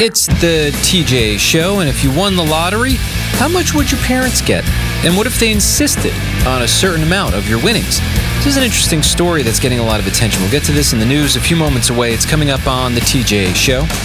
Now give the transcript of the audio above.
It's the TJ Show, and if you won the lottery, how much would your parents get? And what if they insisted on a certain amount of your winnings? This is an interesting story that's getting a lot of attention. We'll get to this in the news a few moments away. It's coming up on the TJ Show.